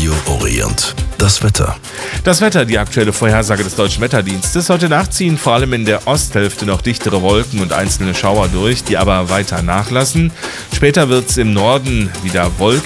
Radio Orient. Das Wetter. Das Wetter, die aktuelle Vorhersage des Deutschen Wetterdienstes. Heute Nacht ziehen vor allem in der Osthälfte noch dichtere Wolken und einzelne Schauer durch, die aber weiter nachlassen. Später wird es im Norden wieder wolkig.